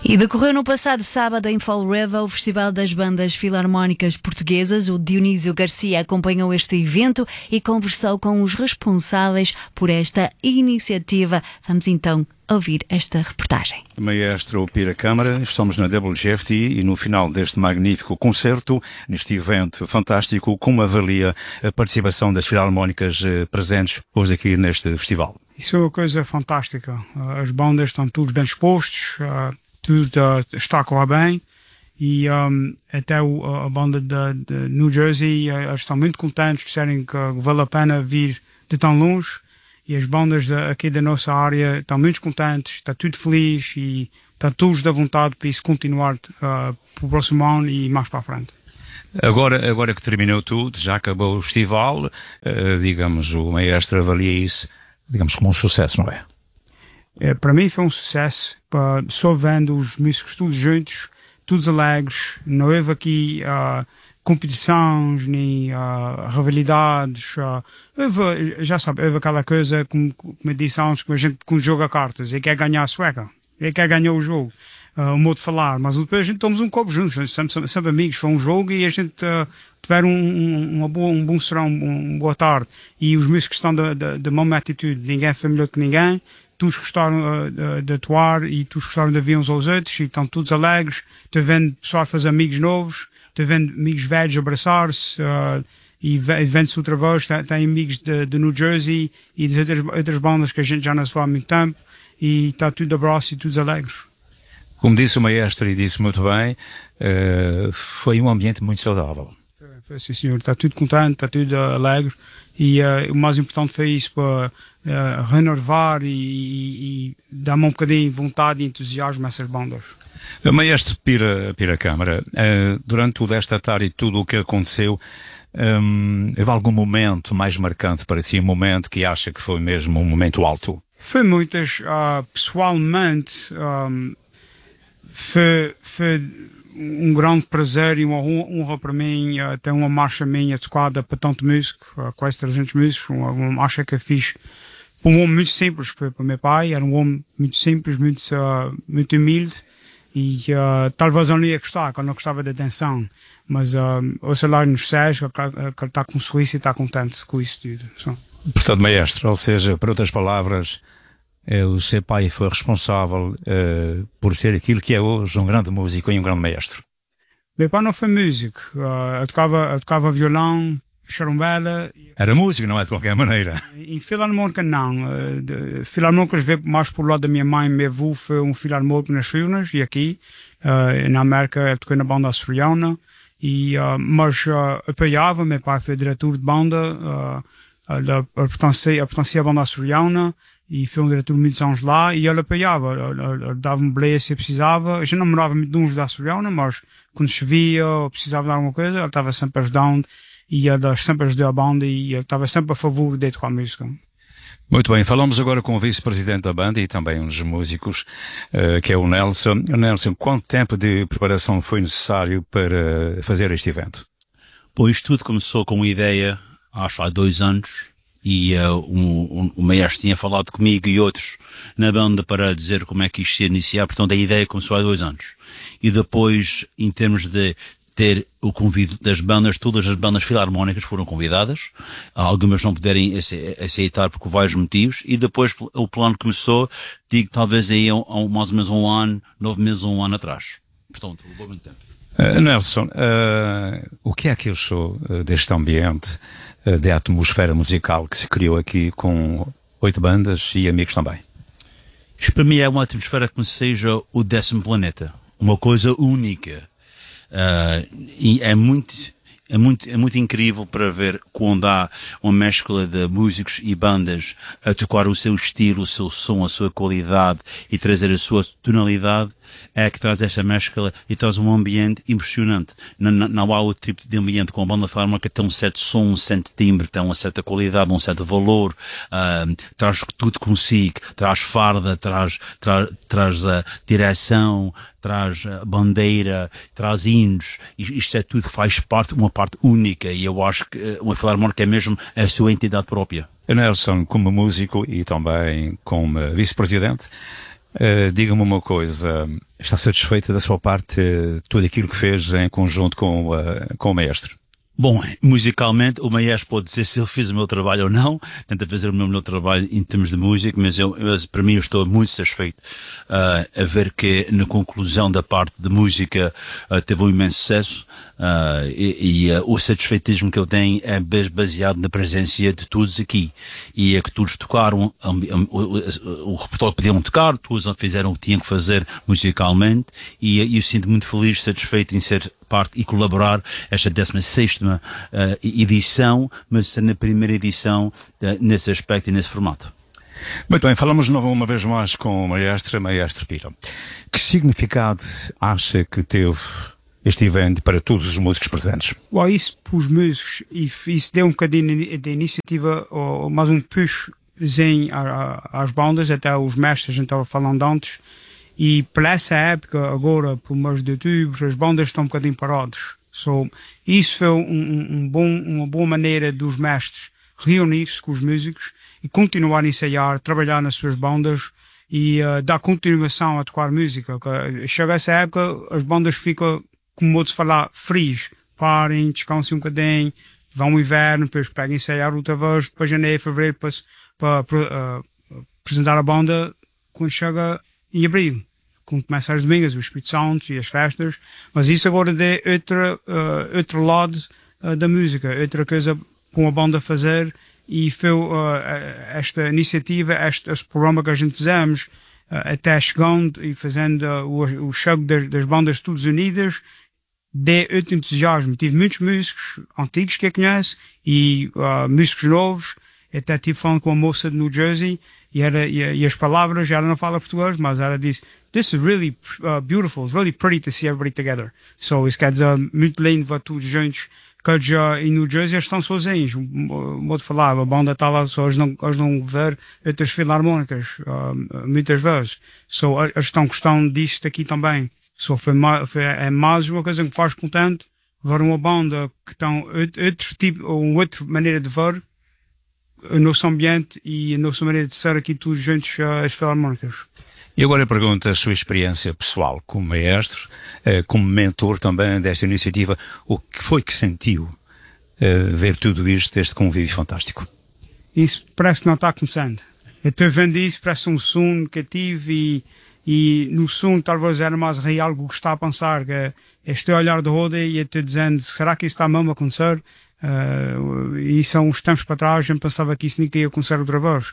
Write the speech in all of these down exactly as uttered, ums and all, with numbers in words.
E decorreu no passado sábado em Fall River o Festival das Bandas Filarmónicas Portuguesas. O Dionísio Garcia acompanhou este evento e conversou com os responsáveis por esta iniciativa. Vamos então ouvir esta reportagem. Maestro Pira Câmara, estamos na W G F T e no final deste magnífico concerto, neste evento fantástico, como avalia a participação das filarmónicas presentes hoje aqui neste festival? Isso é uma coisa fantástica. As bandas estão todos bem dispostos, tudo está a correr bem e um, até o, a banda de, de New Jersey uh, estão muito contentes, disserem que vale a pena vir de tão longe, e as bandas de, aqui da nossa área estão muito contentes, está tudo feliz e está todos da vontade para isso continuar uh, para o próximo ano e mais para a frente. Agora, agora que terminou tudo, já acabou o festival, uh, digamos, o maestro avalia isso, digamos, como um sucesso, não é? É, para mim foi um sucesso, uh, só vendo os músicos todos juntos, todos alegres, não houve aqui uh, competições, nem uh, rivalidades, uh, houve, já sabe, houve aquela coisa, como, como eu disse antes, que a gente quando joga cartas, e quer ganhar a sueca, e quer ganhar o jogo, uh, o modo de falar, mas depois a gente tomamos um copo juntos, somos sempre, sempre amigos, foi um jogo e a gente uh, tiver um, um, uma boa, um bom serão, um, uma boa tarde, e os músicos estão da, da, da mesma atitude, ninguém foi melhor que ninguém, todos gostaram uh, de atuar e todos gostaram de ver uns aos outros e estão todos alegres. Estou vendo pessoal a fazer amigos novos, estou vendo amigos velhos abraçar-se uh, e vendo-se outra vez. Tem, tem amigos de, de New Jersey e de outras, outras bandas que a gente já não se vê há muito tempo e está tudo abraço e todos alegres. Como disse o maestro e disse muito bem, uh, foi um ambiente muito saudável. Foi, foi sim, senhor. Está tudo contente, está tudo uh, alegre. E uh, o mais importante foi isso, para uh, renovar e, e, e dar-me um bocadinho de vontade e entusiasmo a essas bandas. Maestro Pira, Pira Câmara, uh, durante toda esta tarde e tudo o que aconteceu, um, houve algum momento mais marcante para si, um momento que acha que foi mesmo um momento alto? Foi muitas, uh, pessoalmente, um, foi, foi um grande prazer e uma honra para mim uh, ter uma marcha minha tocada para tanto músico, uh, quase trezentos músicos, uma, uma marcha que eu fiz para um homem muito simples, foi para o meu pai, era um homem muito simples, muito, uh, muito humilde e uh, talvez eu não ia gostar, que eu não gostava da atenção, mas uh, ouça lá nos céus que ele está com um sorriso e está contente com isso tudo. So. Portanto, maestro, ou seja, por outras palavras, Eh, o seu pai foi responsável eh, por ser aquilo que é hoje um grande músico e um grande maestro. Meu pai não foi músico, uh, eu, tocava, eu tocava violão, charumbela. Era músico, não é de qualquer maneira? Em filarmónica não, uh, de, filarmónicas veio mais por lado da minha mãe. Meu avô foi um filarmónico nas Furnas e aqui, uh, na América eu toquei na banda açoriana, e, uh, mas uh, apoiava, meu pai foi diretor de banda, uh, uh, pertencia, pertencia à banda açoriana, e foi um diretor muitos anos lá, e ele apoiava, ele, ele dava-me boleia se eu precisava. Eu já não morava muito longe da açoriana, mas quando chovia ou precisava de alguma coisa, ele estava sempre ajudando, e ele sempre ajudou a banda, e ele estava sempre a favor de tocar música. Muito bem, falamos agora com o vice-presidente da banda e também um dos músicos, uh, que é o Nelson. Nelson, quanto tempo de preparação foi necessário para fazer este evento? Bom, isto tudo começou com uma ideia, acho há dois anos, e uh, um, um, o maestro tinha falado comigo e outros na banda para dizer como é que isto ia iniciar. Portanto, a ideia começou há dois anos. E depois, em termos de ter o convite das bandas, todas as bandas filarmónicas foram convidadas. Algumas não puderem aceitar por vários motivos. E depois o plano começou, digo, talvez aí há mais ou menos um ano, nove meses ou um ano atrás. Portanto, levou muito tempo. Uh, Nelson, uh, o que é que achou uh, deste ambiente, uh, de atmosfera musical que se criou aqui com oito bandas e amigos também? Isto para mim é uma atmosfera como se seja o décimo planeta. Uma coisa única. Uh, e é muito, é muito, é muito incrível para ver quando há uma mescla de músicos e bandas a tocar o seu estilo, o seu som, a sua qualidade e trazer a sua tonalidade, é que traz esta mescla e traz um ambiente impressionante. Não, não, não há outro tipo de ambiente com a banda filarmónica, tem um certo som, um certo timbre, tem uma certa qualidade, um certo valor, uh, traz tudo consigo, traz farda, traz, traz, traz a direção, traz a bandeira, traz hinos, isto é tudo, faz parte, uma parte única, e eu acho que uma filarmónica é mesmo a sua entidade própria. Nelson, como músico e também como vice-presidente, Uh, diga-me uma coisa, está satisfeita da sua parte uh, tudo aquilo que fez em conjunto com, uh, com o maestro? Bom, musicalmente, o maestro pode dizer se eu fiz o meu trabalho ou não, tenta fazer o meu melhor trabalho em termos de música, mas, eu, mas para mim eu estou muito satisfeito uh, a ver que na conclusão da parte de música uh, teve um imenso sucesso uh, e, e uh, o satisfeitismo que eu tenho é baseado na presença de todos aqui e é que todos tocaram um, um, o, o, o repertório que podiam tocar, todos fizeram o que tinham que fazer musicalmente e, e eu sinto muito feliz, satisfeito em ser parte e colaborar esta décima sexta uh, edição, mas na primeira edição uh, nesse aspecto e nesse formato. Muito bem, falamos de novo uma vez mais com o maestro, maestro Piro. Que significado acha que teve este evento para todos os músicos presentes? Well, isso para os músicos, isso deu um bocadinho de iniciativa, ou mais um pushzinho às bandas, até os mestres, a gente estava falando antes. E para essa época, agora, por mês de outubro, as bandas estão um bocadinho paradas. So, isso foi um, um bom, uma boa maneira dos mestres reunir-se com os músicos e continuar a ensaiar, trabalhar nas suas bandas e uh, dar continuação a tocar música. Chega essa época, as bandas ficam, como modo de falar, frios. Parem, descansem um bocadinho, vão ao inverno, depois pegam ensaiar outra vez, depois janeiro, fevereiro, para, para, para uh, apresentar a banda quando chega em abril, quando começam as domingas, os Espírito Santo e as festas, mas isso agora é outro, uh, outro lado uh, da música, outra coisa para uma banda fazer, e foi uh, esta iniciativa, este, este programa que a gente fizemos, uh, até chegando e fazendo uh, o, o show das, das bandas todas unidas, de outro entusiasmo. Tive muitos músicos antigos que eu conheço, e uh, músicos novos, até estive falando com uma moça de New Jersey, E, era, e, e as palavras, ela não fala português, mas ela diz, this is really uh, beautiful, it's really pretty to see everybody together. So, isso quer dizer, muito lindo ver todos juntos, que já em New Jersey eles estão sozinhos, um modo de falar, a banda está lá, só eles não, eles não ver outras filarmónicas, uh, muitas vezes. So, eles estão gostando disto aqui também. So, foi, foi, é mais uma coisa que me faz contente, ver uma banda que tem outro tipo, ou uma outra maneira de ver o nosso ambiente e a nossa maneira de ser aqui todos juntos às filarmónicas. E agora eu pergunto a sua experiência pessoal como maestro, como mentor também desta iniciativa, o que foi que sentiu ver tudo isto, este convívio fantástico? Isso parece que não está começando. Eu estou vendo isso, parece um sonho que eu tive e, e no sonho talvez era mais real do que está a pensar, que estou a olhar de roda e estou dizendo, será que isso está mesmo a acontecer? Uh, e isso há uns tempos para trás eu pensava que isso nunca ia acontecer outra vez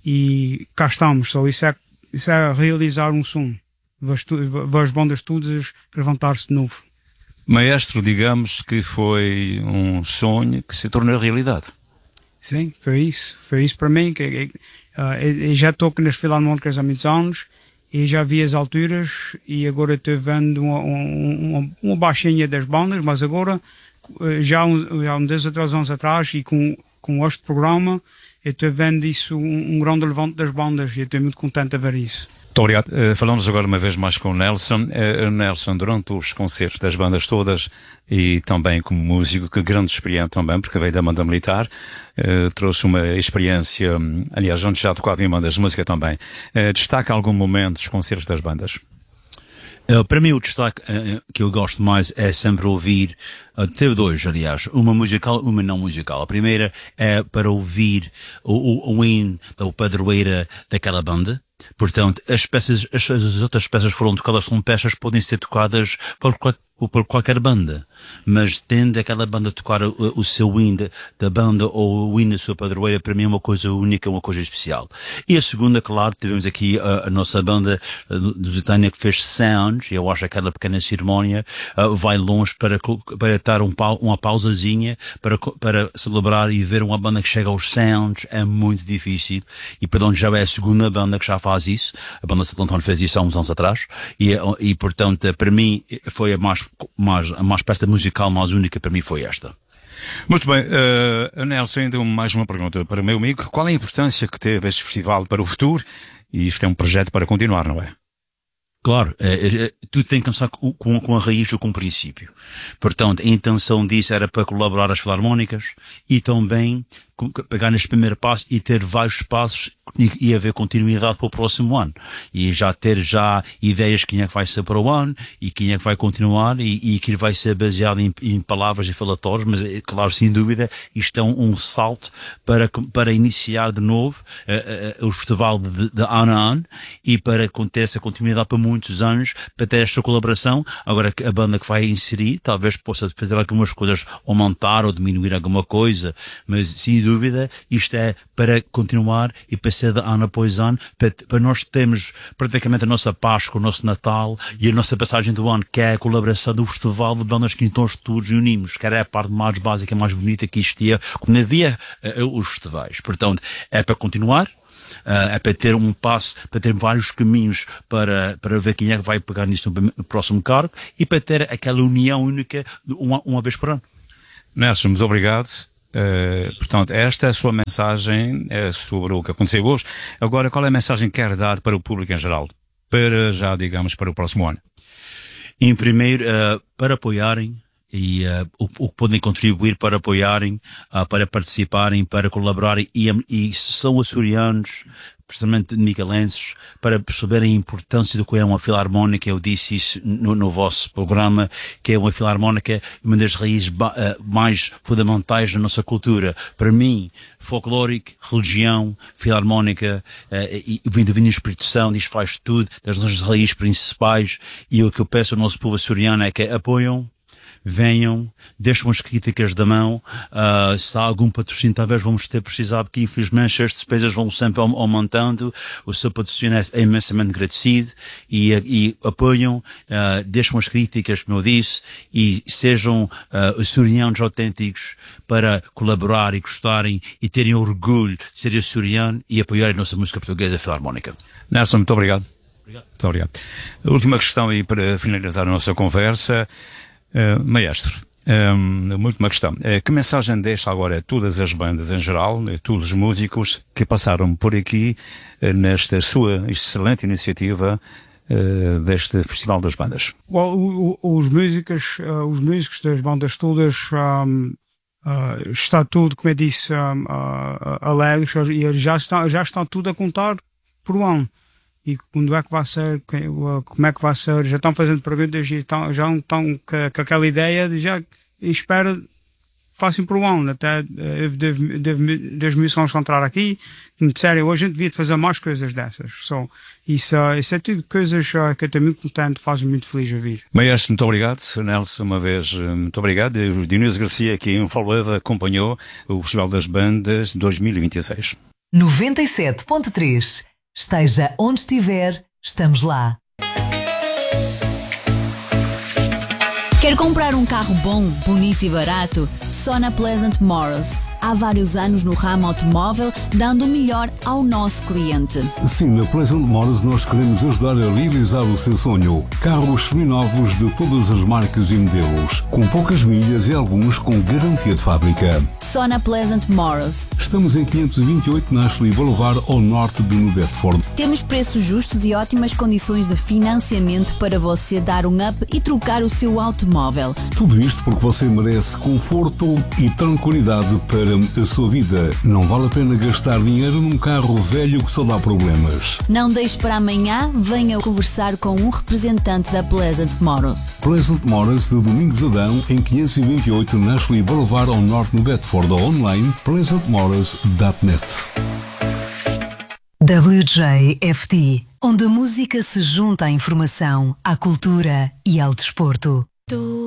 e cá estamos, so, isso, é, isso é realizar um sonho, ver as bandas todas levantar-se de novo. Maestro, digamos que foi um sonho que se tornou realidade. Sim, foi isso, foi isso para mim, que, uh, eu, eu já toco nas filarmónicas há muitos anos e já vi as alturas e agora estou vendo uma, uma, uma baixinha das bandas, mas agora já um, já um dois ou três anos atrás e com, com este programa eu estou vendo isso, um, um grande levante das bandas e eu estou muito contente a ver isso. Muito obrigado. Uh, falamos agora uma vez mais com o Nelson. Uh, Nelson, durante os concertos das bandas todas e também como músico, que grande experiência também, porque veio da banda militar, uh, trouxe uma experiência, um, aliás, onde já tocava em bandas de música também. Uh, destaca algum momento dos concertos das bandas? Uh, para mim o destaque uh, que eu gosto mais é sempre ouvir, uh, teve dois aliás, uma musical, uma não musical. A primeira é para ouvir o, o, o hino da padroeira daquela banda. Portanto, as peças, as, as outras peças foram tocadas como peças podem ser tocadas por, por qualquer banda, mas tendo aquela banda tocar o, o seu hino da banda ou o hino da sua padroeira, para mim é uma coisa única, uma coisa especial. E a segunda, claro, tivemos aqui a, a nossa banda do Zitânia que fez Sounds, e eu acho que aquela pequena cerimónia uh, vai longe para, para dar um, uma pausazinha para, para celebrar e ver uma banda que chega aos Sounds é muito difícil, e perdão, já é a segunda banda que já faz isso. A banda Santo Antônio fez isso há uns anos atrás e, e portanto, para mim foi a mais, mais, a mais peça musical mais única para mim foi esta. Muito bem, uh, Nelson, ainda mais uma pergunta para o meu amigo. Qual é a importância que teve este festival para o futuro? E isto é um projeto para continuar, não é? Claro, é, é, tudo tem que começar com, com, com a raiz ou com o princípio. Portanto, a intenção disso era para colaborar as filarmónicas e também pegar neste primeiro passo e ter vários passos e, e haver continuidade para o próximo ano. E já ter já ideias de quem é que vai ser para o ano e quem é que vai continuar e, e que vai ser baseado em, em palavras e falatórios, mas, claro, sem dúvida, isto é um, um salto para, para iniciar de novo uh, uh, o festival de, de ano a ano e para ter essa continuidade para muitos anos, para ter esta colaboração. Agora, a banda que vai inserir, talvez possa fazer algumas coisas, ou aumentar ou diminuir alguma coisa, mas, sem dúvida, isto é para continuar e para ser de ano após ano, para, para nós termos praticamente a nossa Páscoa, o nosso Natal e a nossa passagem do ano, que é a colaboração do festival de bandas que nós todos unimos, que era a parte mais básica, mais bonita que existia quando havia uh, os festivais. Portanto, é para continuar. Uh, é para ter um passo, para ter vários caminhos para, para ver quem é que vai pegar nisso no, no próximo cargo e para ter aquela união única uma, uma vez por ano. Nelson, muito obrigado. Uh, portanto, esta é a sua mensagem é sobre o que aconteceu hoje. Agora, qual é a mensagem que quer dar para o público em geral? Para, já digamos, para o próximo ano? Em primeiro, uh, para apoiarem e uh, o, o que podem contribuir para apoiarem, uh, para participarem, para colaborarem e, e se são açorianos, precisamente micalenses, para perceberem a importância do que é uma filarmónica. Eu disse isso no, no vosso programa, que é uma filarmónica, uma das raízes ba, uh, mais fundamentais da nossa cultura. Para mim, folclórico, religião, filarmónica, uh, e vindo do Espírito Santo, isto faz tudo, das nossas raízes principais, e o que eu peço ao nosso povo açoriano é que apoiam, venham, deixam as críticas da mão, uh, se há algum patrocínio talvez vamos ter precisado, porque infelizmente as despesas vão sempre aumentando, o seu patrocínio é imensamente agradecido e, e apoiam, uh, deixam as críticas, como eu disse, e sejam uh, açorianos autênticos para colaborar e gostarem e terem orgulho de ser açoriano e apoiar a nossa música portuguesa filarmónica. Nelson, muito obrigado. Obrigado. Muito obrigado. A última questão aí para finalizar a nossa conversa. Uh, maestro, um, uma última questão. Uh, que mensagem deixa agora a todas as bandas em geral, a todos os músicos que passaram por aqui uh, nesta sua excelente iniciativa uh, deste Festival das Bandas? Well, o, o, os músicos, uh, os músicos das bandas todas um, uh, está tudo, como eu disse, um, uh, alegres e já estão, já estão tudo a contar por um ano. E quando é que vai ser, como é que vai ser, já estão fazendo perguntas e estão, já estão com, com aquela ideia de já espera fácil por um ano, até das músicas vão encontrar aqui, que me disseram, hoje a gente devia fazer mais coisas dessas. So, isso, isso é tudo coisas uh, que eu estou muito contente, faz-me muito feliz a vir. Maestro, muito obrigado. Nelson, uma vez, muito obrigado. O Dionísio Garcia, aqui em Folgueva, acompanhou o Festival das Bandas dois mil e vinte e seis. noventa e sete ponto três. Esteja onde estiver, estamos lá. Quer comprar um carro bom, bonito e barato? Só na Pleasant Motors. Há vários anos no ramo automóvel, dando o melhor ao nosso cliente. Sim, na Pleasant Motors nós queremos ajudar a realizar o seu sonho. Carros seminovos de todas as marcas e modelos, com poucas milhas e alguns com garantia de fábrica. Só na Pleasant Motors. Estamos em quinhentos e vinte e oito Nashley Boulevard, ao norte de New Bedford. Temos preços justos e ótimas condições de financiamento para você dar um up e trocar o seu automóvel. Tudo isto porque você merece conforto e tranquilidade para a sua vida. Não vale a pena gastar dinheiro num carro velho que só dá problemas. Não deixe para amanhã, venha conversar com um representante da Pleasant Motors. Pleasant Motors de Domingos Adão, em quinhentos e vinte e oito Nashley Boulevard, ao norte de Bedford, ou online pleasant motors ponto net. W J F T, onde a música se junta à informação, à cultura e ao desporto.